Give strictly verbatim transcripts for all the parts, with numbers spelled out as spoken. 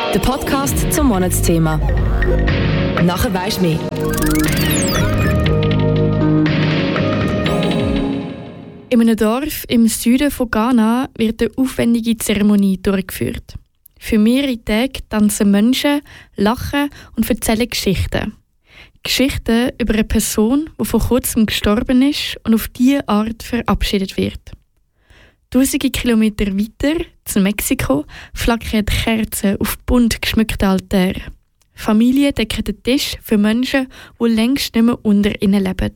Der Podcast zum Monatsthema. Nachher weisst du mehr. In einem Dorf im Süden von Ghana wird eine aufwendige Zeremonie durchgeführt. Für mehrere Tage tanzen Menschen, lachen und erzählen Geschichten. Geschichten über eine Person, die vor kurzem gestorben ist und auf diese Art verabschiedet wird. Tausende Kilometer weiter, zu Mexiko, flackern Kerzen auf bunt geschmückten Altären. Familien decken den Tisch für Menschen, die längst nicht mehr unter ihnen leben.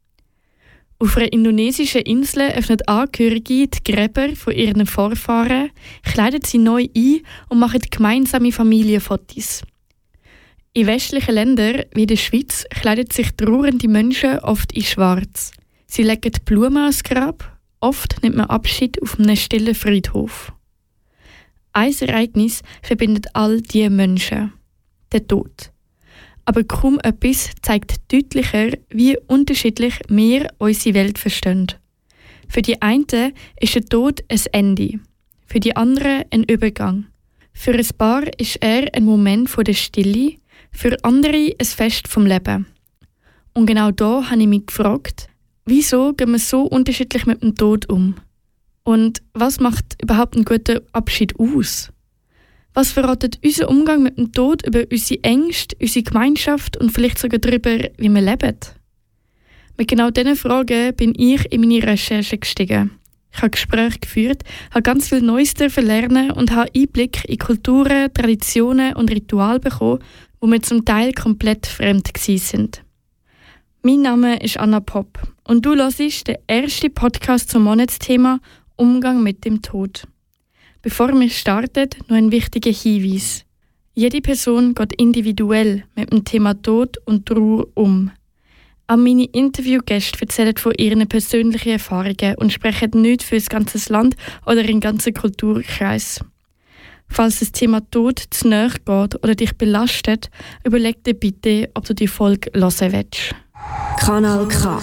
Auf einer indonesischen Insel öffnen Angehörige die Gräber von ihren Vorfahren, kleiden sie neu ein und machen gemeinsame Familienfotos. In westlichen Ländern wie der Schweiz kleiden sich trauernde Menschen oft in Schwarz. Sie legen Blumen ans Grab. Oft nimmt man Abschied auf einem stillen Friedhof. Ein Ereignis verbindet all diese Menschen: der Tod. Aber kaum etwas zeigt deutlicher, wie unterschiedlich wir unsere Welt verstehen. Für die einen ist der Tod ein Ende, für die anderen ein Übergang. Für ein Paar ist er ein Moment von der Stille, für andere ein Fest vom Leben. Und genau da habe ich mich gefragt, wieso gehen wir so unterschiedlich mit dem Tod um? Und was macht überhaupt einen guten Abschied aus? Was verratet unser Umgang mit dem Tod über unsere Ängste, unsere Gemeinschaft und vielleicht sogar darüber, wie wir leben? Mit genau diesen Fragen bin ich in meine Recherche gestiegen. Ich habe Gespräche geführt, habe ganz viel Neues lernen und habe Einblick in Kulturen, Traditionen und Rituale bekommen, die mir zum Teil komplett fremd waren. Mein Name ist Anna Popp und du hörst den ersten Podcast zum Monatsthema Umgang mit dem Tod. Bevor wir starten, noch ein wichtiger Hinweis. Jede Person geht individuell mit dem Thema Tod und Trauer um. Auch meine Interviewgäste erzählen von ihren persönlichen Erfahrungen und sprechen nicht für das ganze Land oder den ganzen Kulturkreis. Falls das Thema Tod zu nahe geht oder dich belastet, überleg dir bitte, ob du die Folge hören willst. Kanal K.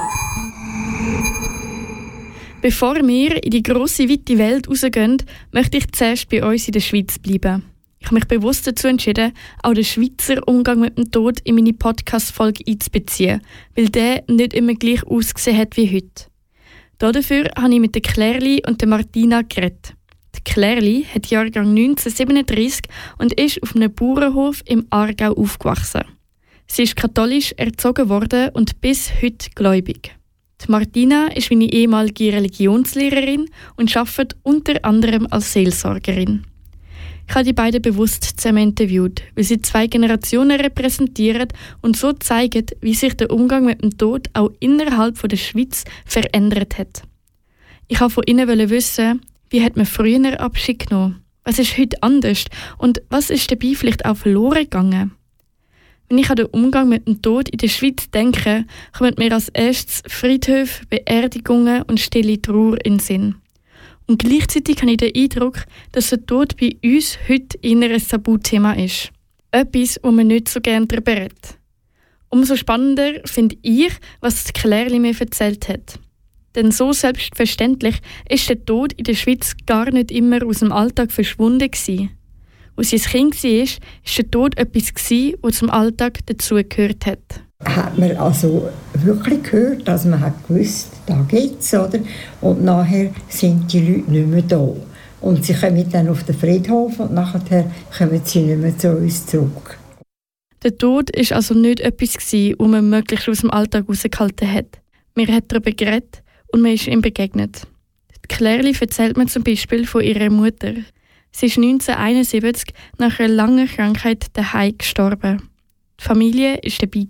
Bevor wir in die grosse, weite Welt rausgehen, möchte ich zuerst bei uns in der Schweiz bleiben. Ich habe mich bewusst dazu entschieden, auch den Schweizer Umgang mit dem Tod in meine Podcast-Folge einzubeziehen, weil der nicht immer gleich ausgesehen hat wie heute. Dafür habe ich mit der Klärli und der Martina geredet. Die Klärli hat Jahrgang neunzehnhundertsiebenunddreißig und ist auf einem Bauernhof im Aargau aufgewachsen. Sie ist katholisch erzogen worden und bis heute gläubig. Die Martina ist meine ehemalige Religionslehrerin und arbeitet unter anderem als Seelsorgerin. Ich habe die beiden bewusst zusammen interviewt, weil sie zwei Generationen repräsentieren und so zeigen, wie sich der Umgang mit dem Tod auch innerhalb der Schweiz verändert hat. Ich wollte von ihnen wissen, wie hat man früher Abschied genommen? Was ist heute anders? Und was ist dabei vielleicht auch verloren gegangen? Wenn ich an den Umgang mit dem Tod in der Schweiz denke, kommen mir als erstes Friedhöfe, Beerdigungen und stille Trauer in den Sinn. Und gleichzeitig habe ich den Eindruck, dass der Tod bei uns heute eher ein Tabuthema ist. Etwas, wo man nicht so gerne darüber redet. Umso spannender finde ich, was die Klärli mir erzählt hat. Denn so selbstverständlich ist der Tod in der Schweiz gar nicht immer aus dem Alltag verschwunden gewesen. Als sie ein Kind war, war der Tod etwas, das zum Alltag dazugehört hat. Hat man also wirklich gehört, dass man hat gewusst, da geht's, oder? Und nachher sind die Leute nicht mehr da. Und sie kommen dann auf den Friedhof und nachher kommen sie nicht mehr zu uns zurück. Der Tod war also nicht etwas, das man möglichst aus dem Alltag herausgehalten hat. Man hat darüber geredet und man ist ihm begegnet. Die Klärli erzählt mir zum Beispiel von ihrer Mutter. Sie ist neunzehnhunderteinundsiebzig nach einer langen Krankheit daheim gestorben. Die Familie war dabei.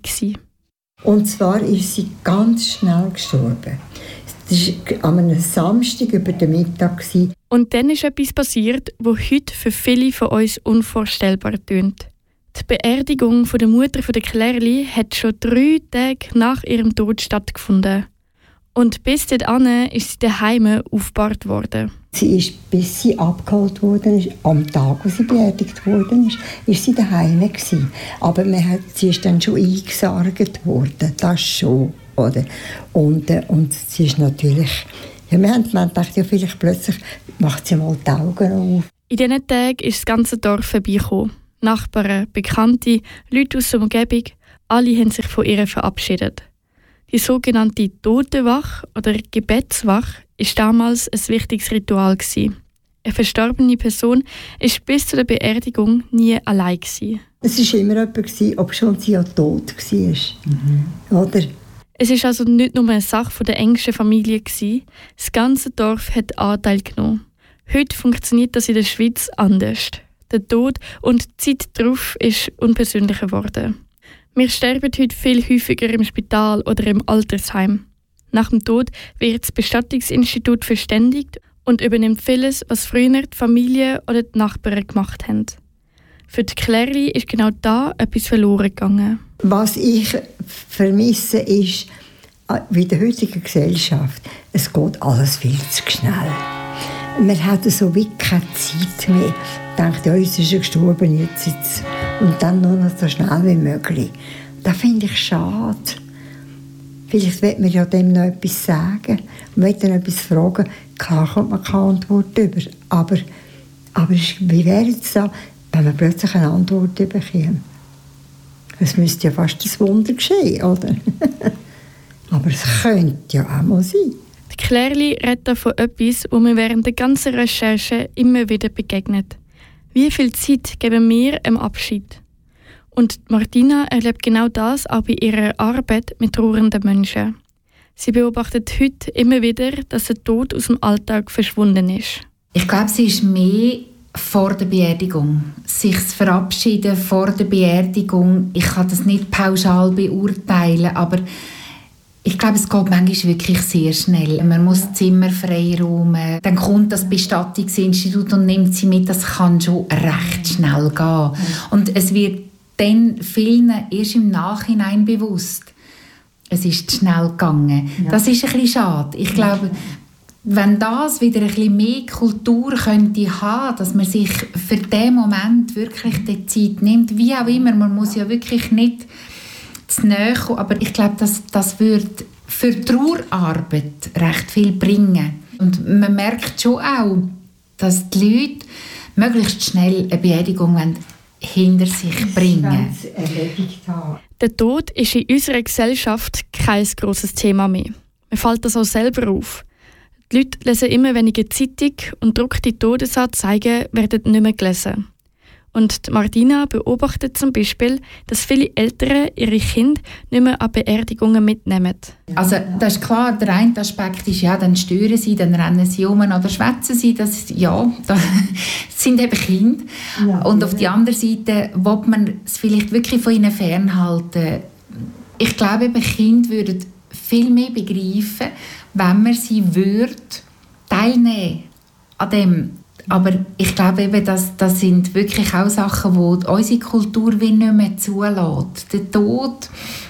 Und zwar ist sie ganz schnell gestorben. Das war an einem Samstag über den Mittag. Und dann ist etwas passiert, das heute für viele von uns unvorstellbar tönt. Die Beerdigung der Mutter der Klärli hat schon drei Tage nach ihrem Tod stattgefunden. Und bis dahin ist sie daheim aufgebahrt worden. Sie ist, bis sie abgeholt wurde, am Tag, wo sie beerdigt wurde, ist, ist sie daheim gewesen. Aber man hat, sie ist dann schon eingesargt worden, das schon, oder? Und, äh, und sie ist natürlich, ja, wir haben gedacht, ja, vielleicht plötzlich macht sie mal die Augen auf. In diesen Tagen ist das ganze Dorf vorbeigekommen. Nachbarn, Bekannte, Leute aus der Umgebung, alle haben sich von ihr verabschiedet. Die sogenannte Totenwache oder Gebetswache war damals ein wichtiges Ritual. Eine verstorbene Person war bis zu der Beerdigung nie allein. Es war immer jemand, ob schon sie ja tot war. Mhm. Oder? Es war also nicht nur eine Sache der engsten Familie. Das ganze Dorf hat Anteil genommen. Heute funktioniert das in der Schweiz anders. Der Tod und die Zeit darauf ist unpersönlicher geworden. Wir sterben heute viel häufiger im Spital oder im Altersheim. Nach dem Tod wird das Bestattungsinstitut verständigt und übernimmt vieles, was früher die Familie oder die Nachbarn gemacht haben. Für die Klärli ist genau da etwas verloren gegangen. Was ich vermisse, ist, wie in der heutigen Gesellschaft, es geht alles viel zu schnell. Man hat so wie keine Zeit mehr. Man denkt, ja, uns ist er gestorben, jetzt, jetzt. Und dann nur noch so schnell wie möglich. Das finde ich schade. Vielleicht will man ja dem noch etwas sagen, man will dann etwas fragen. Klar kommt man keine Antwort über. Aber, aber wie wäre es da, wenn man plötzlich eine Antwort bekäme? Es müsste ja fast ein Wunder geschehen, oder? Aber es könnte ja auch mal sein. Die Klärli redet von etwas, wo mir während der ganzen Recherche immer wieder begegnet. Wie viel Zeit geben wir im Abschied? Und Martina erlebt genau das auch bei ihrer Arbeit mit trauernden Menschen. Sie beobachtet heute immer wieder, dass der Tod aus dem Alltag verschwunden ist. Ich glaube, sie ist mehr vor der Beerdigung. Sich zu verabschieden vor der Beerdigung, ich kann das nicht pauschal beurteilen, aber ich glaube, es geht manchmal wirklich sehr schnell. Man muss das Zimmer freiräumen. Dann kommt das Bestattungsinstitut und nimmt sie mit. Das kann schon recht schnell gehen. Und es wird dann vielen erst im Nachhinein bewusst, es ist schnell gegangen. Ja. Das ist ein bisschen schade. Ich glaube, wenn das wieder ein bisschen mehr Kultur könnte haben, dass man sich für den Moment wirklich die Zeit nimmt, wie auch immer, man muss ja wirklich nicht zu nahe kommen, aber ich glaube, das, das würde für die Trauerarbeit recht viel bringen. Und man merkt schon auch, dass die Leute möglichst schnell eine Beerdigung hinter sich bringen. Der Tod ist in unserer Gesellschaft kein grosses Thema mehr. Mir fällt das auch selber auf. Die Leute lesen immer weniger Zeitung und gedruckte Todesanzeigen werden nicht mehr gelesen. Und Martina beobachtet zum Beispiel, dass viele Eltern ihre Kinder nicht mehr an Beerdigungen mitnehmen. Also das ist klar, der eine Aspekt ist, ja, dann stören sie, dann rennen sie um oder schwätzen sie. Das, ja, das sind eben Kinder. Ja, und auf ja. der anderen Seite will man es vielleicht wirklich von ihnen fernhalten. Ich glaube, eben, Kinder würden viel mehr begreifen, wenn man sie würde teilnehmen an dem. Aber ich glaube, eben, das, das sind wirklich auch Sachen, die unsere Kultur nicht mehr zulässt. Den Tod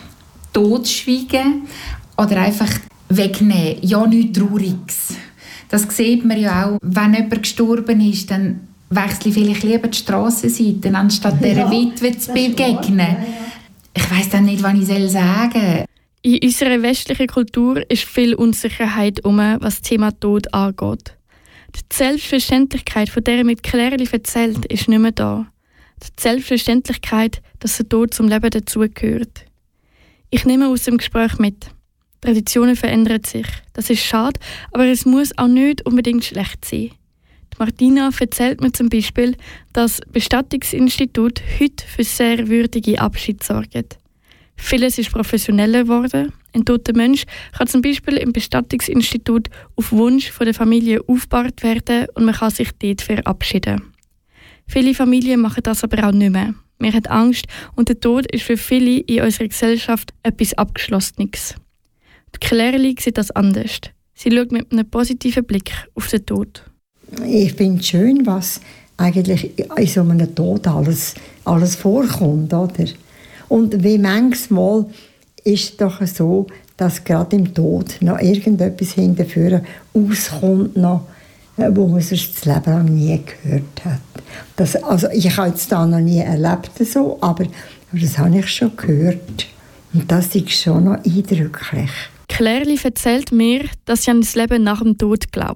totschweigen oder einfach wegnehmen. Ja, nichts Trauriges. Das sieht man ja auch, wenn jemand gestorben ist, dann wechsle ich vielleicht lieber die Strassenseite, anstatt dieser ja, Witwe zu begegnen. Ich weiss dann nicht, was ich sagen soll. In unserer westlichen Kultur ist viel Unsicherheit um, was das Thema Tod angeht. Die Selbstverständlichkeit, von der er mit Klärli erzählt, ist nicht mehr da. Die Selbstverständlichkeit, dass der Tod zum Leben dazugehört. Ich nehme aus dem Gespräch mit. Traditionen verändern sich. Das ist schade, aber es muss auch nicht unbedingt schlecht sein. Die Martina erzählt mir zum Beispiel, dass das Bestattungsinstitut heute für sehr würdige Abschied sorgt. Vieles ist professioneller geworden. Ein toter Mensch kann zum Beispiel im Bestattungsinstitut auf Wunsch von der Familie aufgebahrt werden und man kann sich dort verabschieden. Viele Familien machen das aber auch nicht mehr. Man hat Angst und der Tod ist für viele in unserer Gesellschaft etwas Abgeschlossenes. Die Klärli sieht das anders. Sie schaut mit einem positiven Blick auf den Tod. Ich finde es schön, was eigentlich in so einem Tod alles, alles vorkommt, oder? Und wie manchmal ist es doch so, dass gerade im Tod noch irgendetwas hinterführen auskommt, noch, wo man sonst das Leben lang nie gehört hat. Das, also ich habe es da noch nie erlebt, so, aber, aber das habe ich schon gehört. Und das ist schon noch eindrücklich. Klärli erzählt mir, dass sie an das Leben nach dem Tod glaubt.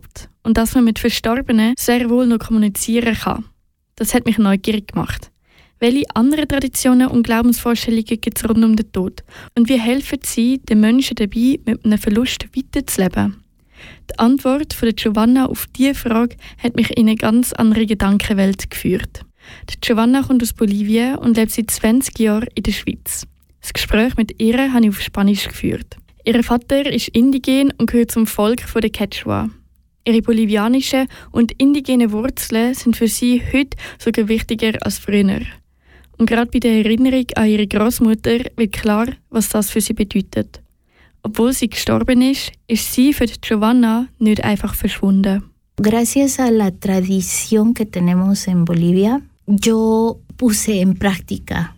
und dass man mit Verstorbenen sehr wohl noch kommunizieren kann. Das hat mich neugierig gemacht. Welche anderen Traditionen und Glaubensvorstellungen gibt es rund um den Tod? Und wie helfen sie den Menschen dabei, mit einem Verlust weiterzuleben? Die Antwort von Giovanna auf diese Frage hat mich in eine ganz andere Gedankenwelt geführt. Die Giovanna kommt aus Bolivien und lebt seit zwanzig Jahren in der Schweiz. Das Gespräch mit ihr habe ich auf Spanisch geführt. Ihr Vater ist indigen und gehört zum Volk der Quechua. Ihre bolivianischen und indigenen Wurzeln sind für sie heute sogar wichtiger als früher. Und gerade bei der Erinnerung an ihre Großmutter wird klar, was das für sie bedeutet. Obwohl sie gestorben ist, ist sie für Giovanna nicht einfach verschwunden. Gracias a la tradición que tenemos en Bolivia, yo puse en práctica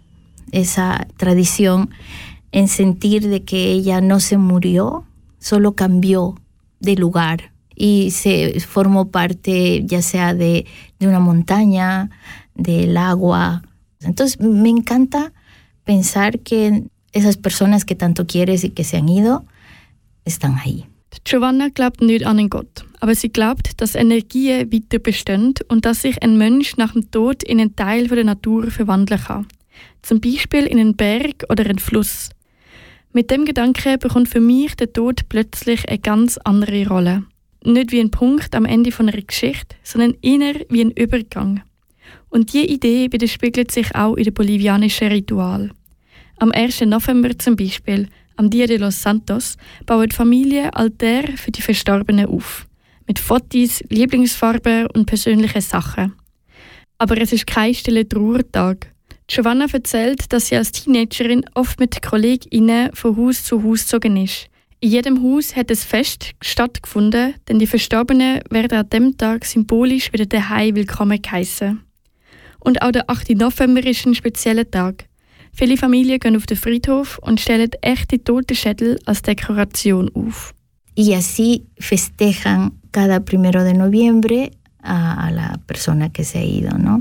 esa tradición en sentir de que ella no se murió, solo cambió de lugar y se formó parte ya sea de, de una montaña, del agua. Entonces me encanta pensar que esas personas que tanto quieres y que se han ido, están ahí. Giovanna glaubt nicht an einen Gott, aber sie glaubt, dass Energien weiter bestehen und dass sich ein Mensch nach dem Tod in einen Teil der Natur verwandeln kann. Zum Beispiel in einen Berg oder einen Fluss. Mit dem Gedanken bekommt für mich der Tod plötzlich eine ganz andere Rolle. Nicht wie ein Punkt am Ende einer Geschichte, sondern eher wie ein Übergang. Und diese Idee widerspiegelt sich auch in den bolivianischen Ritual. Am ersten November zum Beispiel, am Dia de los Santos, bauen Familien Altäre für die Verstorbenen auf. Mit Fotos, Lieblingsfarben und persönlichen Sachen. Aber es ist kein stiller Trauertag. Giovanna erzählt, dass sie als Teenagerin oft mit KollegInnen von Haus zu Haus gezogen ist. In jedem Haus hat ein Fest stattgefunden, denn die Verstorbenen werden an diesem Tag symbolisch wieder daheim willkommen geheissen. Und auch der achte November ist ein spezieller Tag. Viele Familien gehen auf den Friedhof und stellen echte Totenschädel als Dekoration auf. Y así festejan cada primero de noviembre a, a la persona que se ha ido, ¿no?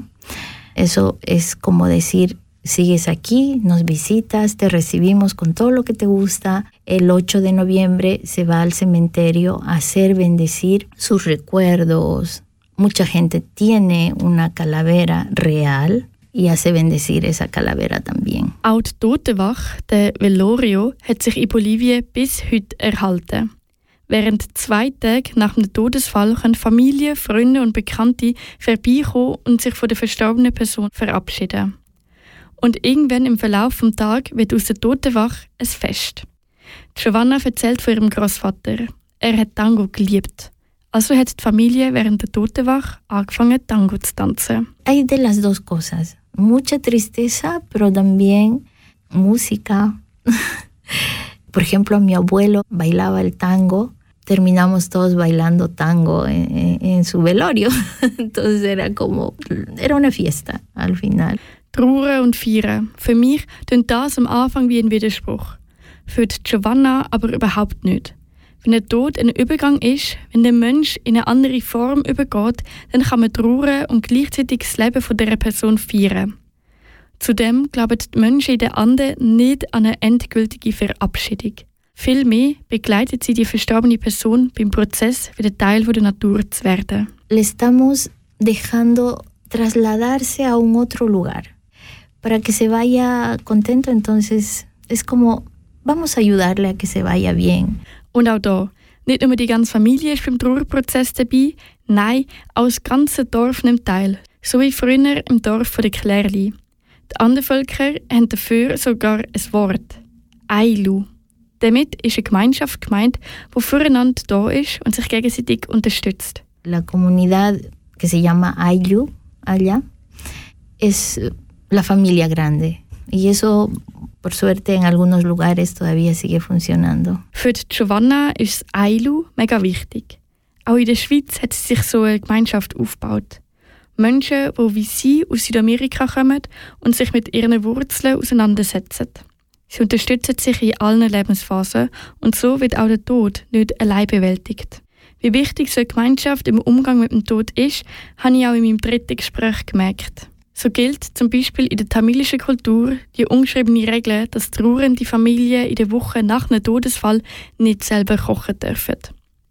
Eso es como decir, sigues aquí, nos visitas, te recibimos con todo lo que te gusta. El ocho de noviembre se va al cementerio a hacer bendecir sus recuerdos. Mucha gente tiene una calavera real y hace bendecir esa calavera también. Auch die Totenwache, der Velorio, hat sich in Bolivien bis heute erhalten. Während zwei Tage nach dem Todesfall können Familie, Freunde und Bekannte vorbeikommen und sich von der verstorbenen Person verabschieden. Und irgendwann im Verlauf des Tages wird aus der Totenwache ein Fest. Giovanna erzählt von ihrem Großvater. Er hat Tango geliebt. Also hat die Familie während der Totenwache angefangen, Tango zu tanzen. Hay de las dos cosas. Mucha tristeza, pero también música. Por ejemplo, mi abuelo bailaba el tango. Terminamos todos bailando tango en, en su velorio. Entonces era como, era una fiesta al final. Trauern und Feiern. Für mich klingt das am Anfang wie ein Widerspruch. Für Giovanna aber überhaupt nicht. Wenn der Tod ein Übergang ist, wenn der Mensch in eine andere Form übergeht, dann kann man trauern und gleichzeitig das Leben von dieser Person feiern. Zudem glauben die Menschen in den Anden nicht an eine endgültige Verabschiedung. Vielmehr begleitet sie die verstorbene Person beim Prozess, wieder Teil der Natur zu werden. Le estamos dejando trasladarse a un otro lugar para que se vaya contento, entonces es como vamos a ayudarle a que se vaya bien. Und auch da, nicht nur die ganze Familie ist beim Trauerprozess dabei, nein, auch das ganze Dorf nimmt teil, so wie früher im Dorf der Klärli. Die anderen Völker haben dafür sogar ein Wort, Ailu. Damit ist eine Gemeinschaft gemeint, die füreinander da ist und sich gegenseitig unterstützt. La comunidad que se llama Ayllu, allá, es la familia grande. Y eso, por suerte, en algunos lugares todavía sigue funcionando. Für Giovanna ist das Ailu mega wichtig. Auch in der Schweiz hat sie sich so eine Gemeinschaft aufgebaut. Menschen, die wie sie aus Südamerika kommen und sich mit ihren Wurzeln auseinandersetzen. Sie unterstützen sich in allen Lebensphasen und so wird auch der Tod nicht allein bewältigt. Wie wichtig so eine Gemeinschaft im Umgang mit dem Tod ist, habe ich auch in meinem dritten Gespräch gemerkt. So gilt zum Beispiel in der tamilischen Kultur die ungeschriebene Regel, dass trauernde Familien in der Woche nach einem Todesfall nicht selber kochen dürfen.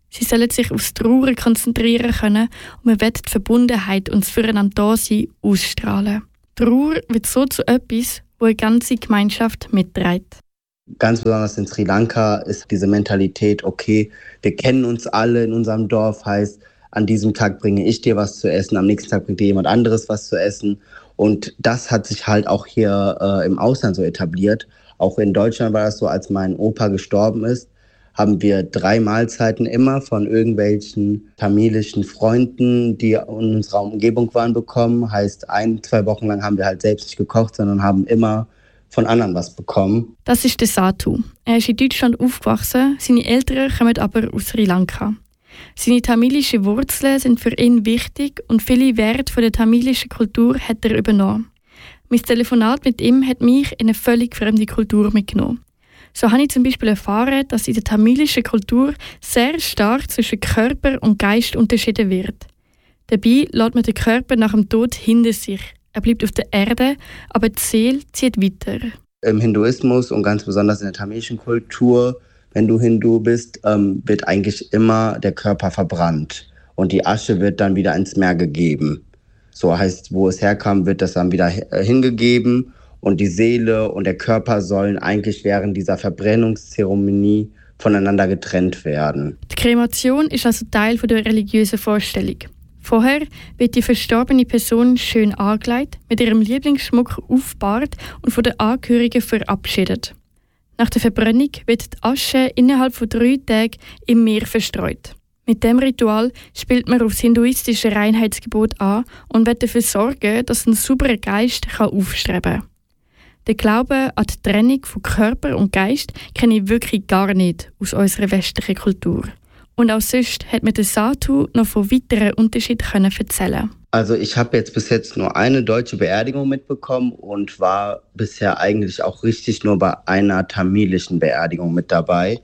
Sie sollen sich aufs Trauern konzentrieren können und man will die Verbundenheit und das Füreinander-Dasein ausstrahlen. Trauer wird so zu etwas, wo eine ganze Gemeinschaft mitträgt. Ganz besonders in Sri Lanka ist diese Mentalität, okay, wir kennen uns alle in unserem Dorf, heißt, an diesem Tag bringe ich dir was zu essen, am nächsten Tag bringt dir jemand anderes was zu essen. Und das hat sich halt auch hier äh, im Ausland so etabliert. Auch in Deutschland war das so, als mein Opa gestorben ist, haben wir drei Mahlzeiten immer von irgendwelchen tamilischen Freunden, die in unserer Umgebung waren, bekommen. Heißt, ein, zwei Wochen lang haben wir halt selbst nicht gekocht, sondern haben immer von anderen was bekommen. Das ist der Satu. Er ist in Deutschland aufgewachsen, seine Eltern kommen aber aus Sri Lanka. Seine tamilischen Wurzeln sind für ihn wichtig und viele Werte von der tamilischen Kultur hat er übernommen. Mein Telefonat mit ihm hat mich in eine völlig fremde Kultur mitgenommen. So habe ich zum Beispiel erfahren, dass in der tamilischen Kultur sehr stark zwischen Körper und Geist unterschieden wird. Dabei lässt man den Körper nach dem Tod hinter sich. Er bleibt auf der Erde, aber die Seele zieht weiter. Im Hinduismus und ganz besonders in der tamilischen Kultur, wenn du Hindu bist, ähm, wird eigentlich immer der Körper verbrannt und die Asche wird dann wieder ins Meer gegeben. So heißt, wo es herkam, wird das dann wieder hingegeben und die Seele und der Körper sollen eigentlich während dieser Verbrennungszeremonie voneinander getrennt werden. Die Kremation ist also Teil der religiösen Vorstellung. Vorher wird die verstorbene Person schön angelegt, mit ihrem Lieblingsschmuck aufgebahrt und von den Angehörigen verabschiedet. Nach der Verbrennung wird die Asche innerhalb von drei Tagen im Meer verstreut. Mit dem Ritual spielt man auf das hinduistische Reinheitsgebot an und wird dafür sorgen, dass ein sauberer Geist aufstreben kann. Den Glauben an die Trennung von Körper und Geist kenne ich wirklich gar nicht aus unserer westlichen Kultur. Und auch sonst hat mir der Satu noch von weiteren Unterschieden erzählen. Also ich habe jetzt bis jetzt nur eine deutsche Beerdigung mitbekommen und war bisher eigentlich auch richtig nur bei einer tamilischen Beerdigung mit dabei.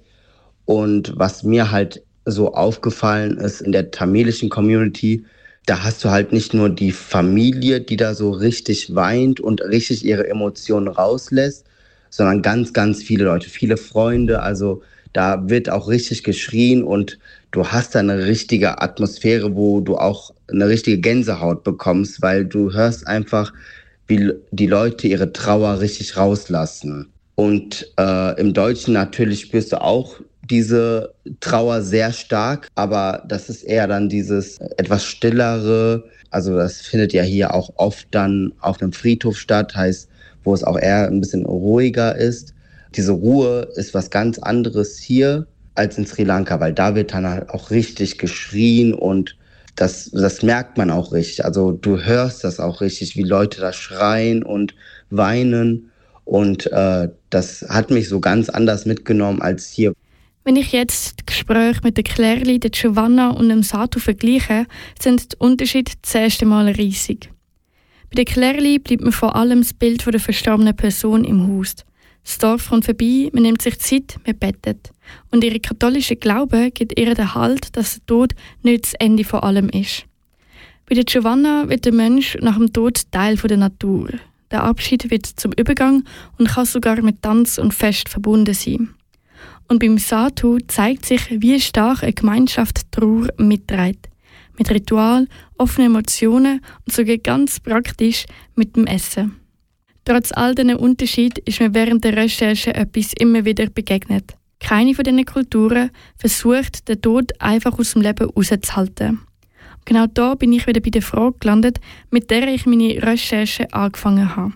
Und was mir halt so aufgefallen ist in der tamilischen Community, da hast du halt nicht nur die Familie, die da so richtig weint und richtig ihre Emotionen rauslässt, sondern ganz, ganz viele Leute, viele Freunde. Also da wird auch richtig geschrien und du hast da eine richtige Atmosphäre, wo du auch eine richtige Gänsehaut bekommst, weil du hörst einfach, wie die Leute ihre Trauer richtig rauslassen. Und äh, im Deutschen natürlich spürst du auch diese Trauer sehr stark, aber das ist eher dann dieses etwas stillere, also das findet ja hier auch oft dann auf einem Friedhof statt, heißt, wo es auch eher ein bisschen ruhiger ist. Diese Ruhe ist was ganz anderes hier als in Sri Lanka, weil da wird dann halt auch richtig geschrien und das, das merkt man auch richtig. Also du hörst das auch richtig, wie Leute da schreien und weinen und äh, das hat mich so ganz anders mitgenommen als hier. Wenn ich jetzt das Gespräch mit der Claire, der Giovanna und dem Satu vergleiche, sind die Unterschiede das erste Mal riesig. Bei der Claire bleibt mir vor allem das Bild der verstorbenen Person im Haus. Das Dorf kommt vorbei, man nimmt sich Zeit, man bettet. Und ihr katholischer Glaube gibt ihr den Halt, dass der Tod nicht das Ende von allem ist. Bei der Giovanna wird der Mensch nach dem Tod Teil der Natur. Der Abschied wird zum Übergang und kann sogar mit Tanz und Fest verbunden sein. Und beim Satu zeigt sich, wie stark eine Gemeinschaft Trauer mitträgt. Mit Ritual, offenen Emotionen und sogar ganz praktisch mit dem Essen. Trotz all diesen Unterschieden ist mir während der Recherche etwas immer wieder begegnet. Keine von diesen Kulturen versucht, den Tod einfach aus dem Leben rauszuhalten. Genau da bin ich wieder bei der Frage gelandet, mit der ich meine Recherche angefangen habe.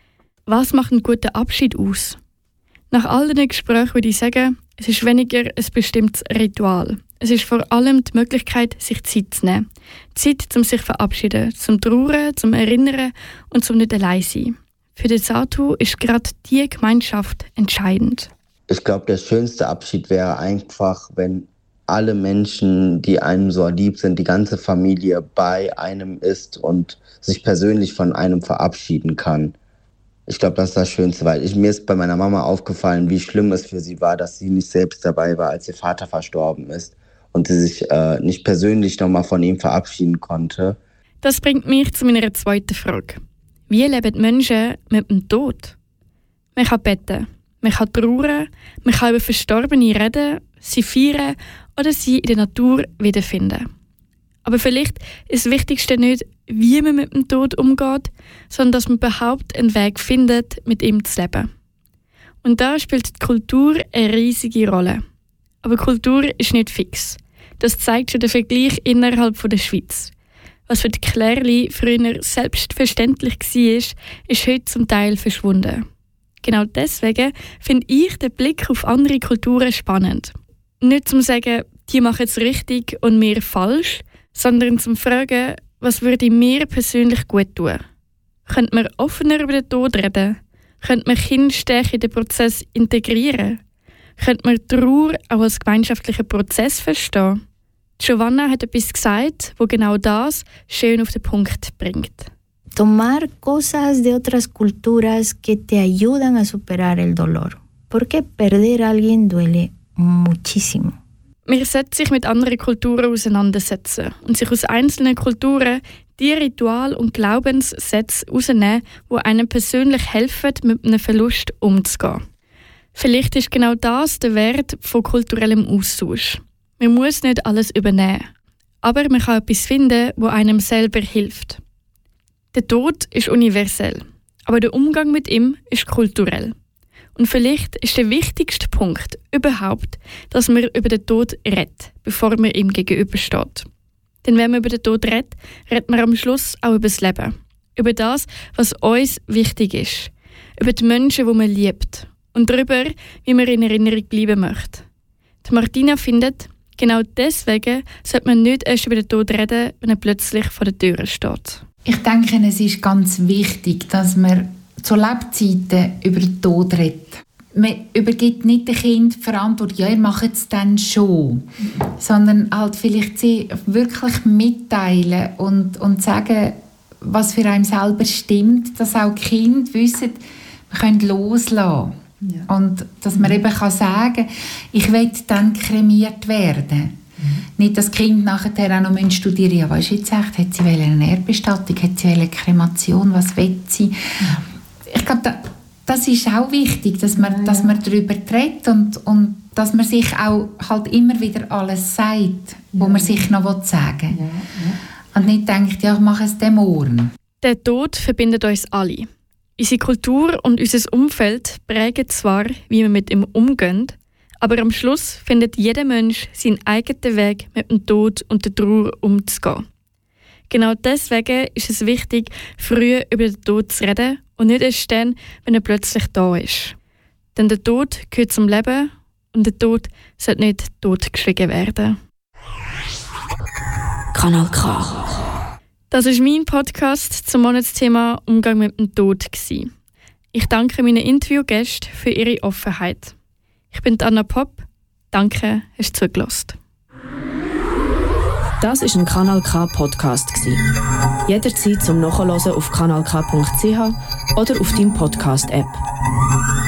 Was macht einen guten Abschied aus? Nach all diesen Gesprächen würde ich sagen, es ist weniger ein bestimmtes Ritual. Es ist vor allem die Möglichkeit, sich Zeit zu nehmen. Zeit, um sich zu verabschieden, zum Trauern, zum Erinnern und zum nicht allein sein. Für den Satu ist gerade diese Gemeinschaft entscheidend. Ich glaube, der schönste Abschied wäre einfach, wenn alle Menschen, die einem so lieb sind, die ganze Familie bei einem ist und sich persönlich von einem verabschieden kann. Ich glaube, das ist das Schönste, weil ich, mir ist bei meiner Mama aufgefallen, wie schlimm es für sie war, dass sie nicht selbst dabei war, als ihr Vater verstorben ist und sie sich äh, nicht persönlich nochmal von ihm verabschieden konnte. Das bringt mich zu meiner zweiten Frage. Wie leben Menschen mit dem Tod? Man kann beten, man kann trauern, man kann über Verstorbene reden, sie feiern oder sie in der Natur wiederfinden. Aber vielleicht ist das Wichtigste nicht, wie man mit dem Tod umgeht, sondern dass man überhaupt einen Weg findet, mit ihm zu leben. Und da spielt die Kultur eine riesige Rolle. Aber Kultur ist nicht fix. Das zeigt schon der Vergleich innerhalb der Schweiz. Was für die Klärli früher selbstverständlich war, ist heute zum Teil verschwunden. Genau deswegen finde ich den Blick auf andere Kulturen spannend. Nicht zum sagen, die machen es richtig und wir falsch, sondern zum fragen, was würde mir persönlich gut tun? Könnte man offener über den Tod reden? Könnte man Kinder stärker in den Prozess integrieren? Könnte man Trauer auch als gemeinschaftlichen Prozess verstehen? Giovanna hat etwas gesagt, wo genau das schön auf den Punkt bringt. Tomar cosas de otras culturas que te ayudan a superar el dolor. Porque perder a alguien duele muchísimo. Man sollte sich mit anderen Kulturen auseinandersetzen und sich aus einzelnen Kulturen die Ritual- und Glaubenssätze herausnehmen, die einem persönlich helfen, mit einem Verlust umzugehen. Vielleicht ist genau das der Wert von kulturellem Austausch. Man muss nicht alles übernehmen, aber man kann etwas finden, das einem selber hilft. Der Tod ist universell, aber der Umgang mit ihm ist kulturell. Und vielleicht ist der wichtigste Punkt überhaupt, dass man über den Tod redet, bevor man ihm gegenübersteht. Denn wenn man über den Tod redet, redet man am Schluss auch über das Leben. Über das, was uns wichtig ist. Über die Menschen, die man liebt. Und darüber, wie man in Erinnerung bleiben möchte. Die Martina findet, genau deswegen sollte man nicht erst über den Tod reden, wenn er plötzlich vor der Tür steht. Ich denke, es ist ganz wichtig, dass man zu Lebzeiten über den Tod redet. Man übergibt nicht dem Kind die Verantwortung, ja, ihr macht es dann schon. Sondern halt vielleicht sie wirklich mitteilen und, und sagen, was für einen selber stimmt, dass auch die Kinder wissen, wir können loslassen. Ja. Und dass man eben kann sagen, ich will dann kremiert werden. Mhm. Nicht, dass die Kinder nachher auch noch studieren, ja, was ist jetzt echt, hat sie eine Erdbestattung, hat sie eine Kremation, was will sie? Ja. Ich glaube, da, das ist auch wichtig, dass man, ja, ja. dass man darüber redet und, und dass man sich auch halt immer wieder alles sagt, ja. wo man sich noch sagen will. Ja, ja. Und nicht denkt, ja, ich mache es dem morgen. Der Tod verbindet uns alle. Unsere Kultur und unser Umfeld prägen zwar, wie wir mit ihm umgehen, aber am Schluss findet jeder Mensch seinen eigenen Weg, mit dem Tod und der Trauer umzugehen. Genau deswegen ist es wichtig, früh über den Tod zu reden und nicht erst dann, wenn er plötzlich da ist. Denn der Tod gehört zum Leben und der Tod sollte nicht totgeschwiegen werden. Kanal K. Das war mein Podcast zum Monatsthema Umgang mit dem Tod. Ich danke meinen Interviewgästen für ihre Offenheit. Ich bin Anna Popp. Danke, hast du zugelassen. Das war ein Kanal K Podcast. Jederzeit zum Nachhören auf kanal k punkt c h oder auf deinem Podcast-App.